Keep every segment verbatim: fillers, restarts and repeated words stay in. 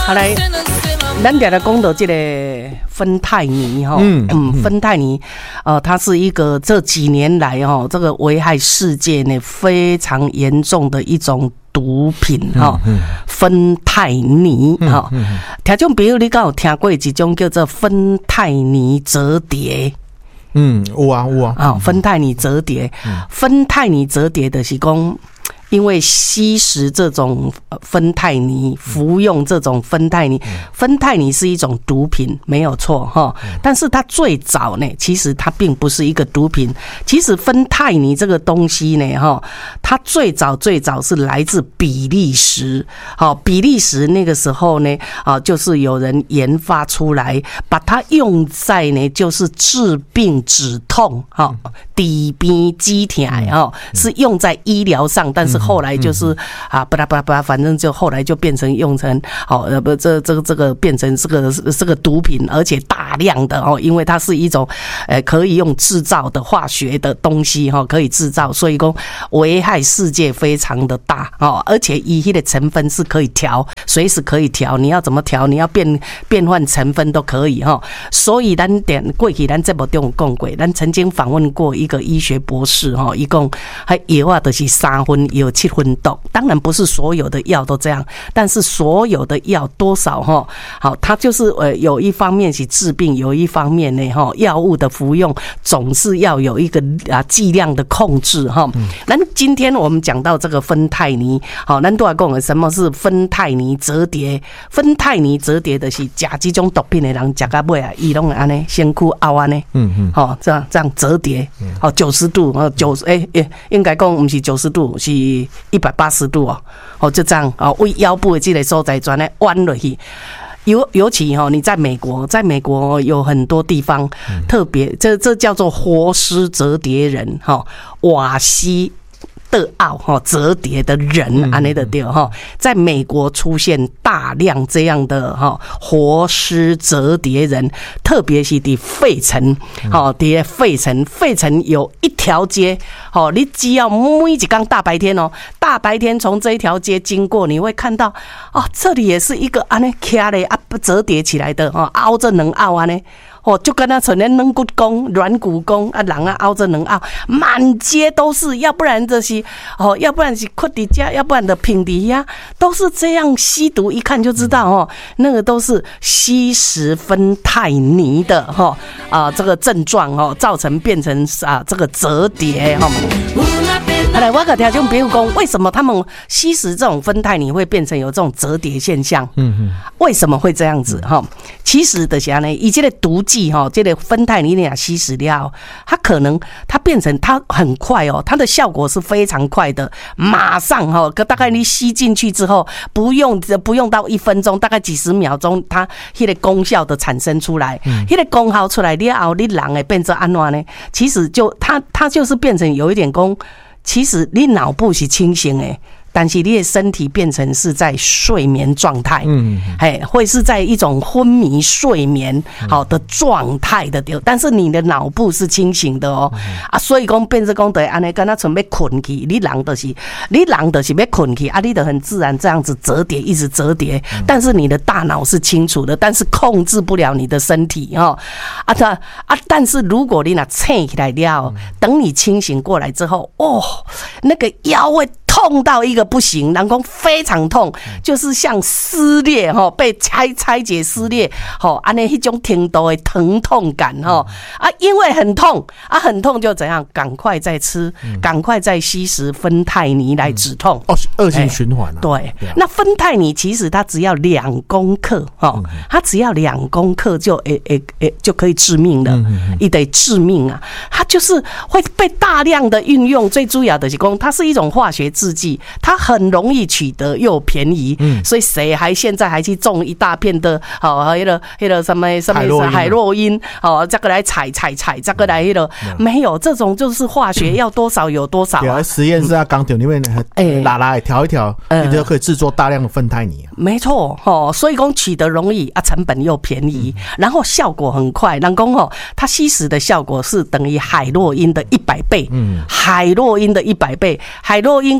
好来，咱俩的讲到这个芬太尼哈，嗯嗯，芬太尼，呃，它是一个这几年来哈，这个危害世界呢非常严重的一种毒品哈，芬太尼哈。听众朋友，你敢有听过一种叫做芬太尼折叠？ 嗯，有啊有啊。 啊，芬太尼折叠，芬太尼折叠的是讲。因为吸食这种芬太尼，服用这种芬太尼，芬太尼是一种毒品，没有错哈。但是它最早呢，其实它并不是一个毒品。其实芬太尼这个东西呢，哈，它最早最早是来自比利时。好，比利时那个时候呢，啊，就是有人研发出来，把它用在呢，就是治病止痛，哈，底边肌痛，哈，是用在医疗上，但是后来就是啊，巴拉巴拉巴拉，反正就后来就变成用成哦，呃不，这这个这个变成这个这个毒品，而且大量的哦，因为它是一种呃可以用制造的化学的东西哈，可以制造，所以说危害世界非常的大哦，而且一些的成分是可以调，随时可以调，你要怎么调，你要变变换成分都可以哈。所以咱点过去咱这部中讲过，咱曾经访问过一个医学博士哈，一共还药啊都是三分药。七分毒，当然不是所有的药都这样，但是所有的药多少哈，好，它就是呃有一方面是治病，有一方面呢哈，药物的服用总是要有一个啊剂量的控制哈。那今天我们讲到这个芬太尼，好，咱都要讲什么是芬太尼折叠？芬太尼折叠的是吃这种毒品的人吃到尾啊，伊拢安尼身躯凹安尼，嗯嗯，好，这样这样折叠，好九十度，哦九十哎哎，应该讲不是九十度是。一百八十度哦，哦就这样哦，为腰部的这个所在转来弯落去。尤尤其哈，你在美国，在美国有很多地方特别，这这叫做活尸折叠人哈，瓦西。的奥哈折叠的人安内的对哈，在美国出现大量这样的哈活尸折叠人，特别是在费城，好，在费城，费城有一条街，好，你只要每一天大白天哦，大白天从这一条街经过，你会看到哦，这里也是一个安内卡嘞啊折叠起来的哦，凹着能凹安内。哦，就跟他成了软骨功、软骨功啊，人啊凹着能凹，满街都是，要不然就是哦，要不然是困底家，要不然的平底呀，都是这样吸毒，一看就知道哦，那个都是吸食芬太尼的哈啊，这个症状哦，造成变成啊这个折叠哈。好来，我跟听众朋友讲，为什么他们吸食这种芬太尼会变成有这种折叠现象？嗯嗯，为什么会这样子？哈，其实的啥呢？以这个毒剂哈，这个芬太尼你啊吸食了，它可能它变成它很快哦，它的效果是非常快的，马上哈，大概你吸进去之后，不用不用到一分钟，大概几十秒钟，它那个功效的产生出来，那个功效出来了后，你人会变成安怎呢？其实就它它就是变成有一点功。其实你脑部是清醒的，但是你的身体变成是在睡眠状态，嗯，哎，会是在一种昏迷睡眠好的状态的，但是你的脑部是清醒的哦，啊，所以讲变成讲得安尼，跟他准备困去，你人就是你人就是要困去，啊，你就很自然这样子折叠，一直折叠，但是你的大脑是清楚的，但是控制不了你的身体哦，啊，他啊，但是如果你那醒起来了，等你清醒过来之后，哦，那个腰会痛到一个不行，人讲非常痛，就是像撕裂哈，被拆拆解撕裂，吼，安尼一种程度的疼痛感哈啊，因为很痛啊，很痛就怎样，赶快再吃，赶快再吸食芬太尼来止痛， 哦，恶性循环啊。 对，那芬太尼其实它只要两公克哈，它只要两公克就诶诶诶就可以致命了，也得致命啊，它就是会被大量的运用，最主要的是讲它是一种化学制剂，它很容易取得又便宜，嗯，所以谁还现在还去种一大片的哦，那个那个什么什么海洛因哦，这个来采采采，这个来那个没有，这种就是化学要多少有多少、啊。 对，实验室啊，钢铁里面哎，拉来调一调，你就可以制作大量的芬太尼、啊。 没错哦，所以讲取得容易啊，成本又便宜，嗯、然后效果很快。人讲哦，它吸食的效果是等于海洛因的一百倍，嗯，海洛因的一百倍，海洛因可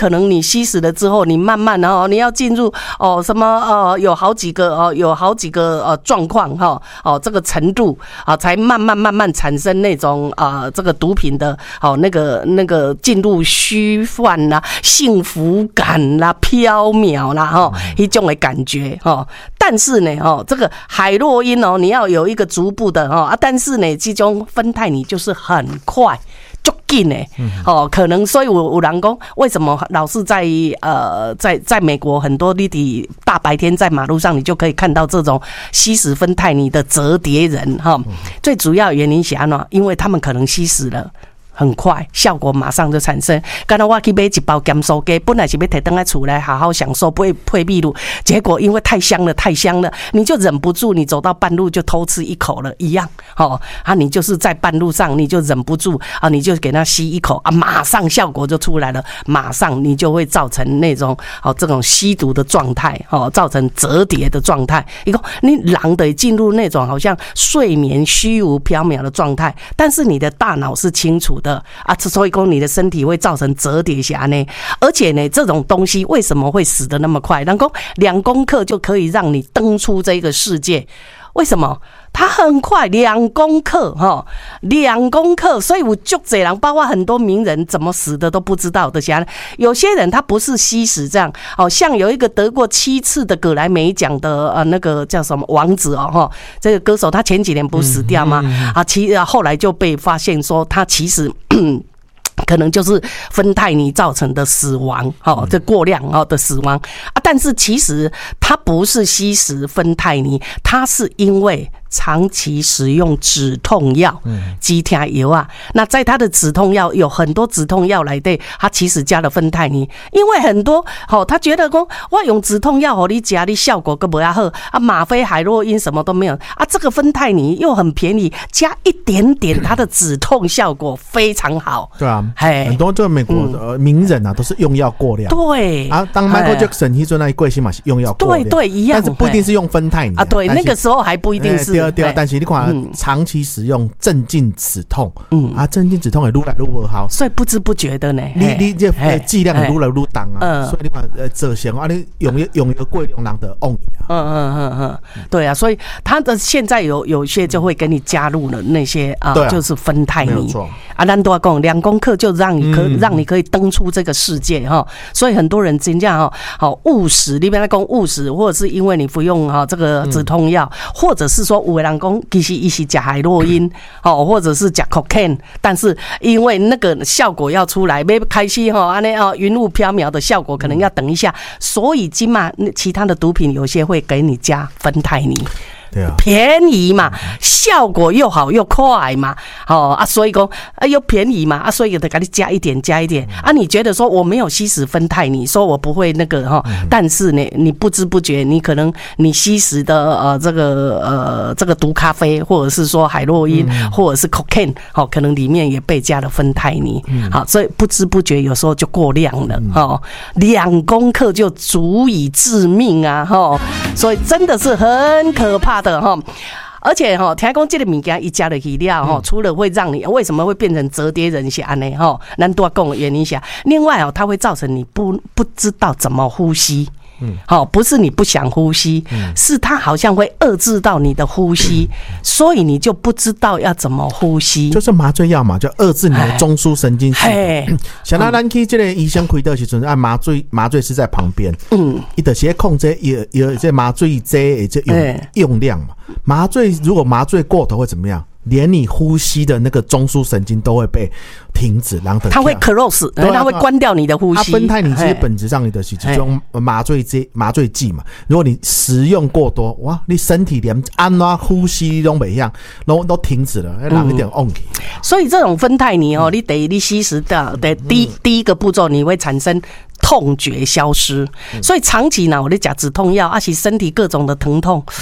可能你吸食了之后，你慢慢哦，你要进入哦什么呃，有好几个哦，有好几个呃状况哈哦这个程度啊，才慢慢慢慢产生那种啊、呃、这个毒品的哦那个那个进入虚幻啦、幸福感啦、飘渺啦哈一种的感觉哈。但是呢哦，这个海洛因哦，你要有一个逐步的哈啊，但是呢，这种芬太尼就是很快。就紧呢，哦，可能所以我有人讲，为什么老是在呃在在美国很多你的大白天在马路上，你就可以看到这种吸食芬太尼的折叠人哈？最主要原因是安怎？因为他们可能吸食了。很快，效果马上就产生。刚才我去买一包咸酥鸡，本来是要摕回来厝来好好享受配配秘鲁，结果因为太香了，太香了，你就忍不住，你走到半路就偷吃一口了，一样哦啊，你就是在半路上你就忍不住啊，你就给它吸一口啊，马上效果就出来了，马上你就会造成那种哦这种吸毒的状态哦，造成折叠的状态。一个你狼的进入那种好像睡眠虚无缥缈的状态，但是你的大脑是清楚的。啊，所以说你的身体会造成折叠下呢，而且呢，这种东西为什么会死得那么快？然后两公克就可以让你登出这个世界，为什么？它很快，两公克哈，两公克，所以我就这样，包括很多名人怎么死的都不知道的。像有些人他不是吸食这样，哦，像有一个得过七次的葛莱美奖的呃那个叫什么王子哦哈，这个歌手他前几年不是死掉吗？啊，其后来就被发现说他其实。可能就是芬太尼造成的死亡，哦，这过量哦的死亡啊，但是其实他不是吸食芬太尼，他是因为长期使用止痛药，止痛药啊。那在他的止痛药有很多止痛药来的，他其实加了芬太尼，因为很多哦，他觉得说我用止痛药哦，你加你效果更不要好啊，吗啡、海洛因什么都没有啊，这个芬太尼又很便宜，加一点点，它的止痛效果非常好。 对啊。很多这个美国的名人啊，都是用药过量。 对啊，当 Michael Jackson 那阵那贵姓嘛是用药过量。 对对一样， 但是不一定是用芬太尼啊。对，那个时候还不一定是。 对对，但是你看长期使用镇静止痛，嗯啊，镇静止痛也愈来愈不好， 所以不知不觉的呢， 你你这剂量也愈来愈重啊。所以你看呃，这些啊，你用用一个过量人的忘你啊。 嗯嗯嗯嗯，对啊，所以他的现在有有些就会给你加入了那些啊，就是芬太尼。没有错啊，咱都要讲两公克就让你可让你可以登出这个世界哈，所以很多人真正哈好误食，你别来讲误食，或者是因为你服用哈这个止痛药，或者是说有的人讲其实伊是吃海洛因哦，或者是吃 cocaine， 但是因为那个效果要出来，要开始哈安尼哦云雾缥缈的效果可能要等一下，所以今嘛其他的毒品有些会给你加芬太尼。对啊，便宜嘛，效果又好又快嘛，哦啊，所以说啊又便宜嘛，啊，所以就给你加一点加一点啊。你觉得说我没有吸食芬太尼，说我不会那个哈，但是呢，你不知不觉，你可能你吸食的呃这个呃这个毒咖啡，或者是说海洛因，或者是 cocaine， 好，可能里面也被加了芬太尼，好，所以不知不觉有时候就过量了哦，两公克就足以致命啊，哈，所以真的是很可怕。而且哈，听讲这个物件一加了去了哈，除了会让你为什么会变成折叠人是安尼哈，咱多讲的原因下，另外哦，它会造成你不不知道怎么呼吸。嗯，好，不是你不想呼吸，嗯、是它好像会遏制到你的呼吸，嗯、所以你就不知道要怎么呼吸。 就是麻醉药嘛，就遏制你的中枢神经系统。像那咱去这个医生开刀的时候，按麻醉麻醉师在旁边，嗯，伊就是控制有有这麻醉剂这用用量嘛。麻醉如果麻醉过头会怎么样？连你呼吸的那个中枢神经都会被停止，然后它会 close， 它会关掉你的呼吸。 芬太尼其实本质上你的是这种麻醉剂，麻醉剂嘛。如果你食用过多，哇，你身体连按啊呼吸都没样，都都停止了，让一点 on。 所以这种芬太尼哦，你得你吸食的的第第一个步骤，你会产生痛觉消失，所以长期呢，我在讲止痛药，而且身体各种的疼痛。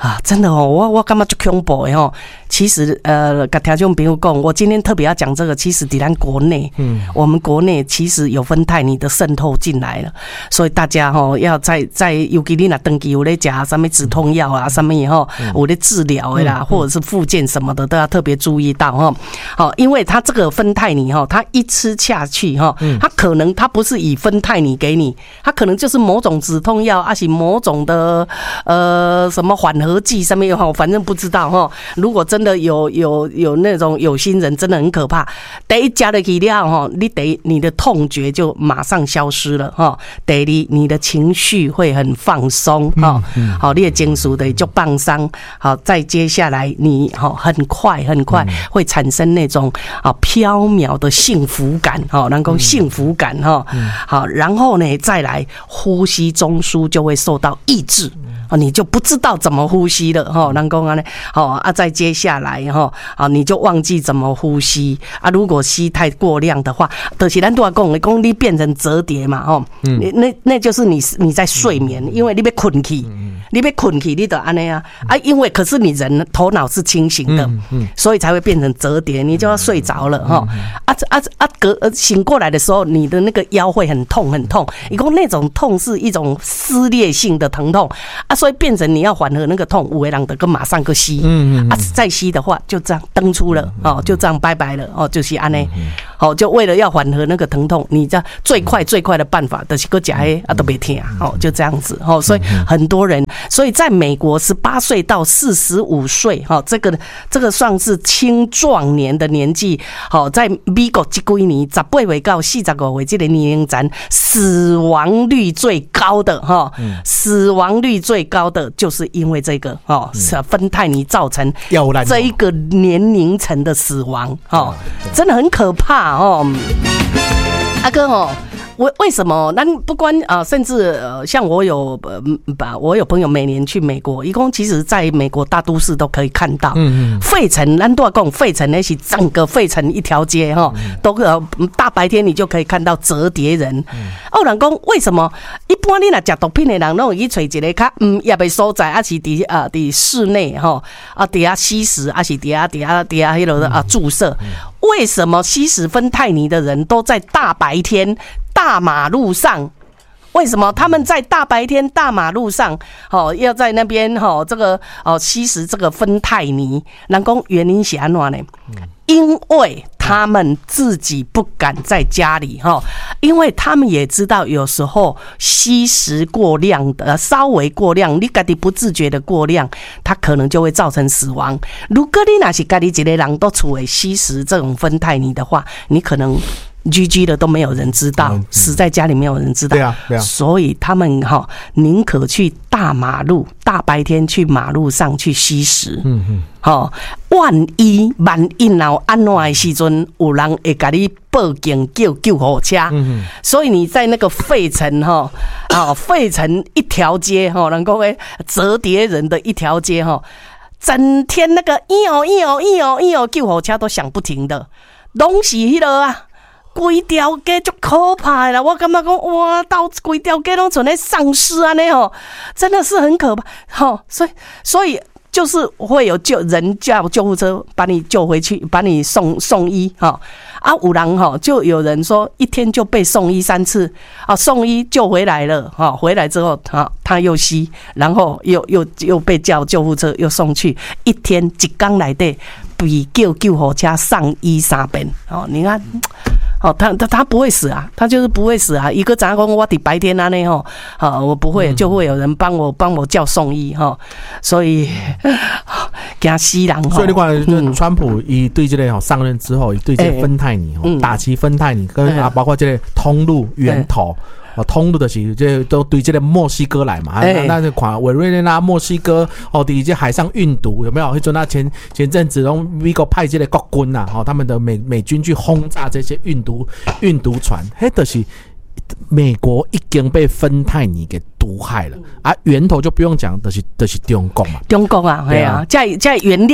啊，真的哦，我我感觉就恐怖的哦。其实呃，跟听众朋友讲，我今天特别要讲这个，其实在咱国内，嗯，我们国内其实有芬太尼的渗透进来了，所以大家吼要在在，尤其你若长期有咧食什么止痛药啊，什么以后有咧治疗的啦，嗯、或者是复健什么的，都要特别注意到哈。好，因为它这个芬太尼哈，它一吃下去哈，它可能它不是以芬太尼给你，它可能就是某种止痛药，还是某种的呃什么缓和剂什么哈，反正不知道哈。如果真的有有有那种有心人，真的很可怕。第一加了去了哈，你得你的痛觉就马上消失了哈。第二，你的情绪会很放松哈。好，你的情绪的就放松。好，再接下来你好很快很快会产生那种啊飘渺的幸福感哈，能够幸福感哈。好，然后呢再来呼吸中枢就会受到抑制。你就不知道怎么呼吸了哈，能够啊呢，好啊，再接下来哈，啊你就忘记怎么呼吸啊。如果吸太过量的话，就是咱都要讲，讲你变成折叠嘛，哈，嗯，那那就是你你在睡眠，因为你被困起，你被困起，你得安尼啊啊，因为可是你人头脑是清醒的，所以才会变成折叠，你就要睡着了哈。啊啊啊，隔醒过来的时候，你的那个腰会很痛很痛，一共那种痛是一种撕裂性的疼痛啊。所以变成你要缓和那个痛，有的人就跟马上去吸，嗯嗯啊，再吸的话就这样登出了哦，就这样拜拜了哦，就是安尼，好，就为了要缓和那个疼痛，你这最快最快的办法就是个假黑啊都别听哦，就这样子哦，所以很多人，所以在美国十八岁到四十五岁哈，这个这个算是青壮年的年纪，好，在美国这几年十八岁到四十五岁这个年龄层，死亡率最高的哈，死亡率最高的就是因为这个哦，是芬太尼造成这一个年龄层的死亡哦，真的很可怕哦，阿哥哦。为为什么？那不关啊，甚至呃，像我有呃，把我有朋友每年去美国，一共其实在美国大都市都可以看到，嗯嗯，费城，咱都要讲费城那是整个费城一条街哈，都呃大白天你就可以看到折叠人。哦，人讲为什么？一般你若食毒品的人，拢去找一个较嗯也袂所在，还是伫啊伫室内哈啊伫遐吸食，还是伫遐伫遐伫遐迄落啊注射？为什么吸食芬太尼的人都在大白天？大马路上，为什么他们在大白天大马路上，哦，要在那边哦，这个哦吸食这个芬太尼？人讲原因是安怎呢？因为他们自己不敢在家里哈，因为他们也知道有时候吸食过量的，稍微过量，你自己不自觉的过量，它可能就会造成死亡。如果你那是自己一个人都处于吸食这种芬太尼的话，你可能。G G 的都没有人知道，嗯、死在家里没有人知道，对啊，对啊，所以他们哈宁可去大马路、大白天去马路上去吸食，嗯嗯，好，万一万一闹安怎的时阵，有人会给你报警叫救护车，嗯嗯，所以你在那个费城哈啊，费城一条街哈，能够诶折叠人的一条街哈，整天那个咦哦咦哦咦哦咦哦救护车都响不停的，拢是迄落啊。规条街就可怕啦！我感觉讲哇，到规条街拢存在丧尸安尼吼，真的是很可怕吼。所以，所以就是会有救人叫救护车把你救回去，把你送送医哈。啊，有人哈，就有人说一天就被送医三次啊，送医救回来了哈，回来之后啊他又吸，然后又又又被叫救护车又送去，一天一天内底比叫救护车上医三遍哦，你看。哦，他他他不会死啊，他就是不会死啊。一个早上我伫白天啊那吼，啊我不会，就会有人帮我帮我叫送医哈。所以惊死人。 所以你看，川普伊对这个上任之后，伊对这个芬太尼打击芬太尼，跟啊包括这个通路源头。哦，通路的是这都对这个墨西哥来嘛，欸、那那看委瑞内拉墨西哥哦，对这海上运毒有没有？会说那前前阵子从美国派这个国军呐，哦，他们的美美军去轰炸这些运毒运毒船，嘿，就是美国已经被芬太尼给毒害了啊，源头就不用讲，就是就是中国嘛， 中国啊，对啊，这这原料啦。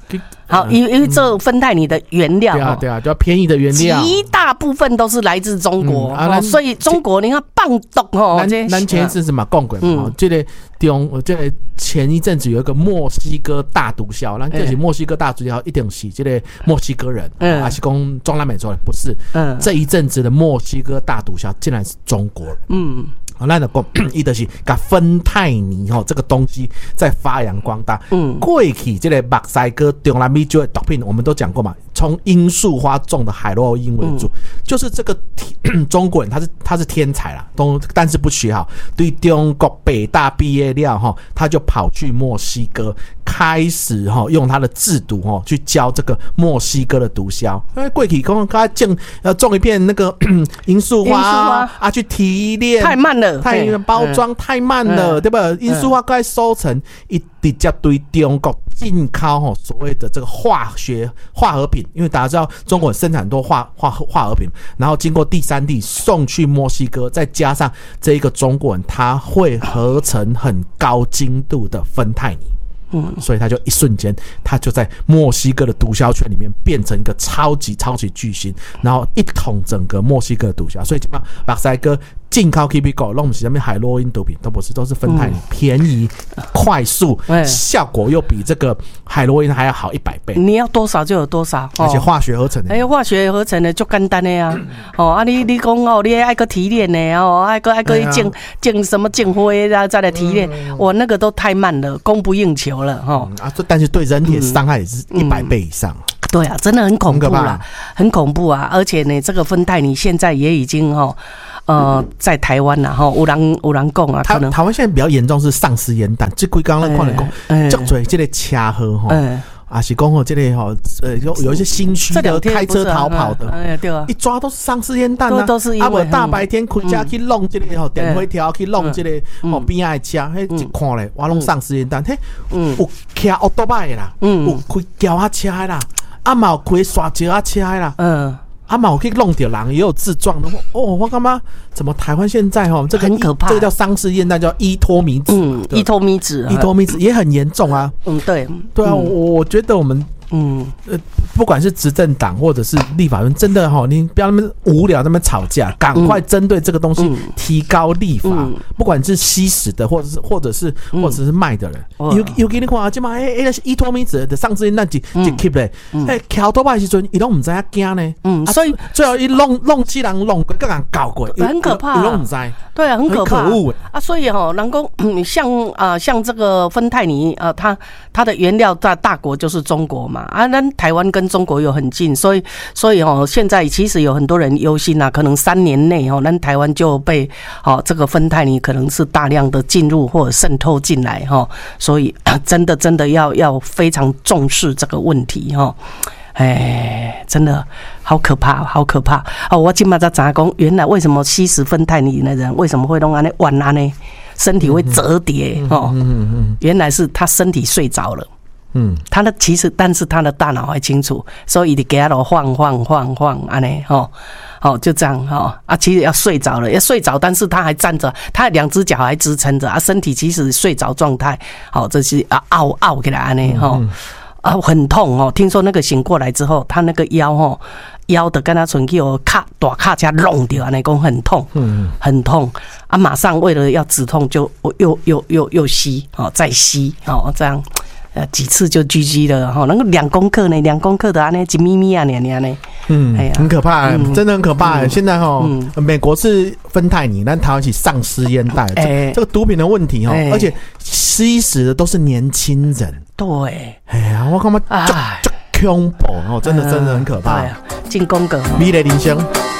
好，因为因为这芬太尼的原料， 对啊对啊，就要便宜的原料， 极大部分都是来自中国，嗯啊、所以中国你看棒毒哦， 咱咱前一阵子嘛讲过嘛，这个中这个前一阵子有一个墨西哥大毒枭，那就是墨西哥大毒枭一定是这个墨西哥人，嗯，还是讲中南美洲人？不是，嗯，这一阵子的墨西哥大毒枭竟然是中国人，嗯。好，那就讲，伊就是把芬太尼吼这个东西在发扬光大。嗯，过去这个墨西哥中南美洲的毒品，我们都讲过嘛，从罂粟花种的海洛因为主，嗯、就是这个中国人他是他是天才啦，都但是不学好，对中国北大毕业了哈，他就跑去墨西哥，开始哈用他的制毒哈去教这个墨西哥的毒枭。因为过去讲他种呃种一片那个罂粟花啊，啊去提炼太慢了。 太包装太慢了，嗯、对吧？罂粟花该收成，一直接对中国进口吼所谓的这个化学化合品，因为大家知道中国生产很多化化化合品，然后经过第三地送去墨西哥，再加上这一个中国人他会合成很高精度的芬太尼。嗯，所以他就一瞬间，他就在墨西哥的毒枭圈里面变成一个超级超级巨星，然后一统整个墨西哥的毒枭。所以基本上墨西哥进口 K B 狗弄不起，上面海洛因毒品都不是，都是芬太尼，嗯、便宜、快速，嗯、效果又比这个海洛因还要好一百倍。 你要多少就有多少， 而且化学合成的。 哎，化学合成的就简单的呀、啊。哦，啊你你讲哦，你爱个提炼的哦，爱个爱个净净什么净灰啊，再来提炼，嗯、我那个都太慢了，供不应求了哈、哦嗯。啊，但是对人体的伤害也是一百倍以上。嗯嗯对啊，真的很恐怖啦，很恐怖啊！而且呢，这个芬太尼现在也已经哈，呃，在台湾啦哈，有人有人讲啊，可能台湾现在比较严重是丧尸烟弹，这规刚刚看了讲，足多这个车祸哈，啊是讲吼这个吼，呃有有一些新区的开车逃跑的， 哎对啊， 一抓都是丧尸烟弹啊， 都是因为大白天开车去弄这个吼电灰条去弄这个吼边仔的车，嘿一看咧，我弄丧尸烟弹，嘿，有开奥多拜的啦，有开轿仔车的啦。啊，嘛有开刷石啊车啦，嗯，啊嘛有去弄掉人，也有自撞的。哦，我干嘛？怎么台湾现在哈这个很可怕？ 这个叫丧尸烟弹，叫依托米酯， 嗯，依托米酯， 依托米酯也很严重啊。 嗯，对， 对啊，我我觉得我们。嗯，呃，不管是执政党或者是立法院，真的哈，你不要那么无聊那么吵架，赶快针对这个东西提高立法。嗯、不管是吸食的，或者是或者是、嗯、或者是卖的人，有有给你看啊，这嘛哎哎，依托米酯的上次那几几 keep 嘞，哎，桥头摆时阵，伊拢唔知影惊呢。嗯，所以最后一弄弄起人弄过，跟人搞过， 很可怕、啊。 伊拢唔知， 对啊，很可怕。 很可恶啊！所以哈，人工像啊、呃、像这个芬太尼啊、呃，它它的原料大大国就是中国嘛。啊，那台湾跟中国又很近，所以所以哦，现在其实有很多人忧心啊，可能三年内哦，那台湾就被哦这个芬太尼可能是大量的进入或者渗透进来哈，所以真的真的要要非常重视这个问题哈。哎，真的好可怕，好可怕！哦，我今嘛才知讲，原来为什么吸食芬太尼的人为什么会弄安尼弯安尼，身体会折叠哦？原来是他身体睡着了。嗯，他的其实，但是他的大脑还清楚，所以你给他晃晃晃晃，安尼吼，好就这样哈啊，其实要睡着了，要睡着，但是他还站着，他两只脚还支撑着啊，身体其实睡着状态，好，这是啊拗拗起来安尼哈啊，很痛哦。听说那个醒过来之后，他那个腰哦，腰的跟他存去哦卡大卡车弄掉，安尼讲很痛，嗯，很痛啊，马上为了要止痛，就又又又又吸哦，再吸哦，这样。呃，几次就 G G 了哈，那个两公克呢，两公克的啊，那几咪咪啊，那那呢，嗯， 哎呀，很可怕、欸嗯，真的很可怕、欸。嗯、现在哈、嗯，美国是芬太尼，但台湾起丧尸烟袋，欸、这个毒品的问题哈，欸、而且吸食的都是年轻人。 对， 哎呀，我看嘛，就就恐怖哦，真的真的很可怕。 对啊，进攻个， 美丽人生。